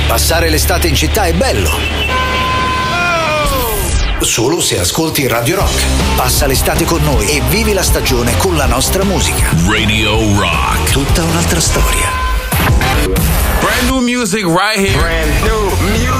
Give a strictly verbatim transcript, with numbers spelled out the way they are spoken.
Passare l'estate in città è bello. Solo se ascolti Radio Rock. Passa l'estate con noi e vivi la stagione con la nostra musica. Radio Rock. Tutta un'altra storia. Brand new music right here. Brand new music.